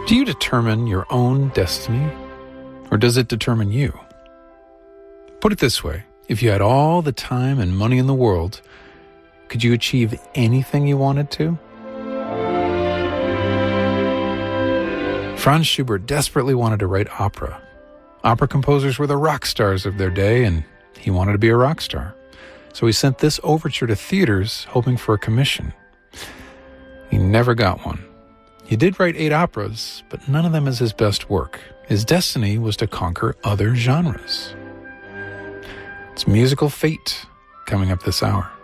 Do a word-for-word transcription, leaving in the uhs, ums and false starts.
Do you determine your own destiny, or does it determine you? Put it this way, if you had all the time and money in the world, could you achieve anything you wanted to? Franz Schubert desperately wanted to write opera. Opera composers were the rock stars of their day, and he wanted to be a rock star. So he sent this overture to theaters, hoping for a commission. He never got one. He did write eight operas, but none of them is his best work. His destiny was to conquer other genres. It's musical fate coming up this hour.